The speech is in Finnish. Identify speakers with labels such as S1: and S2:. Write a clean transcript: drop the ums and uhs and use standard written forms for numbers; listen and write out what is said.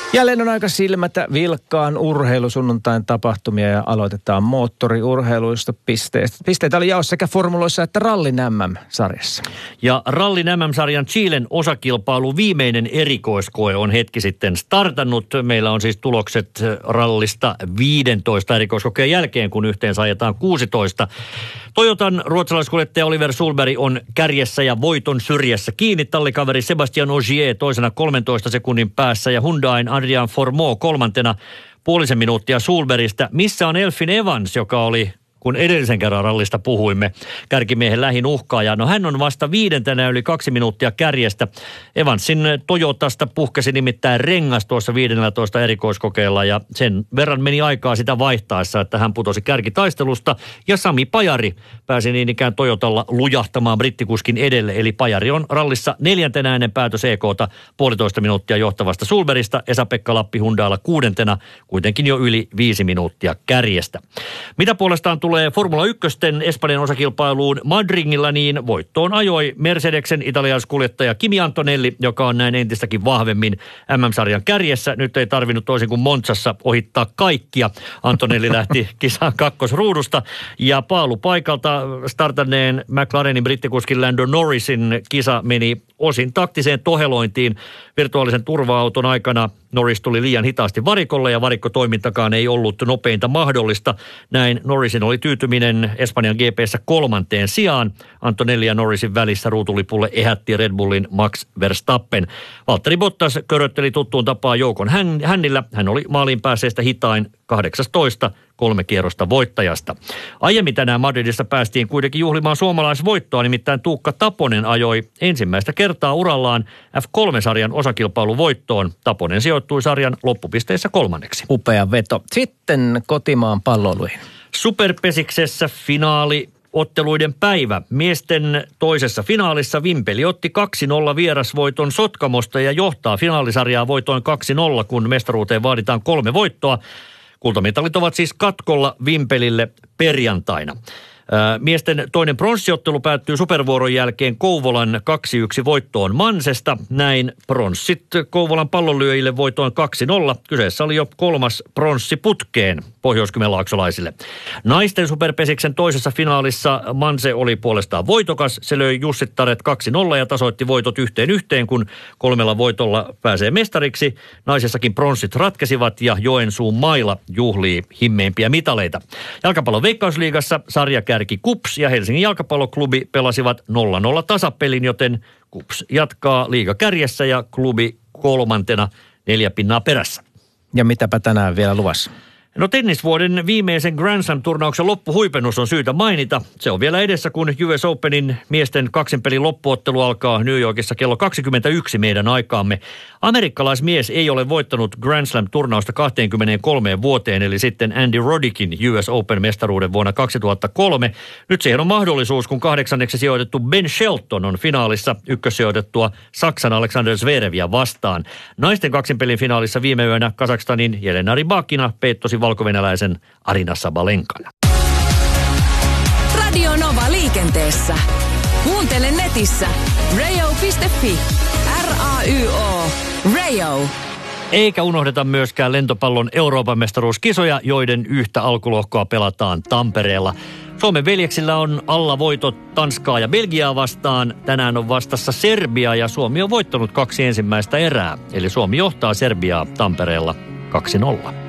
S1: Jälleen on aika silmätä vilkkaan urheilusunnuntain tapahtumia ja aloitetaan moottoriurheiluista pisteistä. Pisteitä oli jaossa sekä formuloissa että rallin MM-sarjassa.
S2: Ja rallin MM-sarjan Chilen osakilpailu viimeinen erikoiskoe on hetki sitten startannut. Meillä on siis tulokset rallista 15 erikoiskokeen jälkeen, kun yhteensä ajetaan 16. Toyotan ruotsalaiskuljettaja Oliver Solberg on kärjessä ja voiton syrjässä kiinni. Tallikaveri Sebastian Ogier toisena 13 sekunnin päässä ja Hyundain Adrian Fourmaux kolmantena puolisen minuuttia Solbergistä. Missä on Elfyn Evans, joka oli, kun edellisen kerran rallista puhuimme, kärkimiehen lähin uhkaaja? No hän on vasta viidentenä yli 2 minuuttia kärjestä. Evansin Toyotasta puhkesi nimittäin rengas tuossa 15 erikoiskokeella ja sen verran meni aikaa sitä vaihtaessa, että hän putosi kärkitaistelusta. Ja Sami Pajari pääsi niin ikään Toyotalla lujahtamaan brittikuskin edelle. Eli Pajari on rallissa 4. ennen päätös EK:ta 1,5 minuuttia johtavasta Solbergista. Esa-Pekka Lappi Hyundailla 6. kuitenkin jo yli 5 minuuttia kärjestä. Mitä puolestaan tulee Formula 1 Espanjan osakilpailuun Madridilla, niin voittoon ajoi Mercedesen italialaiskuljettaja Kimi Antonelli, joka on näin entistäkin vahvemmin MM-sarjan kärjessä. Nyt ei tarvinnut toisin kuin Monzassa ohittaa kaikkia. Antonelli lähti kisaan kakkosruudusta ja paalupaikalta startanneen McLarenin brittikuskin Lando Norrisin kisa meni osin taktiseen tohelointiin. Virtuaalisen turva-auton aikana Norris tuli liian hitaasti varikolle ja varikkotoimintakaan ei ollut nopeinta mahdollista. Näin Norrisin oli tyytyminen Espanjan GP:ssä 3. sijaan. Antonelli ja Norrisin välissä ruutulipulle ehätti Red Bullin Max Verstappen. Valtteri Bottas körötteli tuttuun tapaan joukon hännillä. Hän oli maaliin päässeestä hitain 18. 3 kierrosta voittajasta. Aiemmin tänään Madridissa päästiin kuitenkin juhlimaan suomalaisvoittoa, nimittäin Tuukka Taponen ajoi ensimmäistä kertaa urallaan F3-sarjan osakilpailuvoittoon. Taponen sijoittui sarjan loppupisteissä 3.
S1: Upea veto. Sitten kotimaan palloiluihin.
S2: Superpesiksessä finaaliotteluiden päivä. Miesten toisessa finaalissa Vimpeli otti 2-0 vierasvoiton Sotkamosta ja johtaa finaalisarjaa voitoin 2-0, kun mestaruuteen vaaditaan 3 voittoa. Kultamitalit ovat siis katkolla Vimpelille perjantaina. Miesten toinen pronssiottelu päättyy supervuoron jälkeen Kouvolan 2-1 voittoon Mansesta. Näin pronssit Kouvolan pallonlyöjille voitoin 2-0. Kyseessä oli jo 3. pronssi putkeen pohjois-kymenlaaksolaisille. Naisten superpesiksen toisessa finaalissa Manse oli puolestaan voitokas. Se löi Jussittaret 2-0 ja tasoitti voitot 1-1, kun 3 voitolla pääsee mestariksi. Naisessakin pronssit ratkesivat ja Joensuun Maila juhlii himmeimpiä mitaleita. Jalkapallon Veikkausliigassa sarjakärki KuPS ja Helsingin jalkapalloklubi pelasivat 0-0 tasapelin, joten KuPS jatkaa liigakärjessä ja klubi 3. 4 pinnaa perässä.
S1: Ja mitäpä tänään vielä luvassa?
S2: No tennisvuoden viimeisen Grand Slam-turnauksen loppuhuipennus on syytä mainita. Se on vielä edessä, kun US Openin miesten kaksinpelin loppuottelu alkaa New Yorkissa kello 21 meidän aikaamme. Amerikkalaismies ei ole voittanut Grand Slam-turnausta 23 vuoteen, eli sitten Andy Roddikin US Open-mestaruuden vuonna 2003. Nyt siihen on mahdollisuus, kun 8. sijoitettu Ben Shelton on finaalissa ykkössijoitettua Saksan Alexander Zverevia vastaan. Naisten kaksinpelin finaalissa viime yönä Kazakstanin Jelena Rybakina peittosi valkovenäläisen Arina Sabalenkan.
S3: Radio Nova liikenteessä. Kuuntele netissä rayo.fi. RAYO. Rayo.
S2: Eikä unohdeta myöskään lentopallon Euroopan mestaruuskisoja, joiden yhtä alkulohkoa pelataan Tampereella. Suomen veljeksillä on alla voitot Tanskaa ja Belgiaa vastaan. Tänään on vastassa Serbia ja Suomi on voittanut 2 ensimmäistä erää. Eli Suomi johtaa Serbiaa Tampereella 2-0.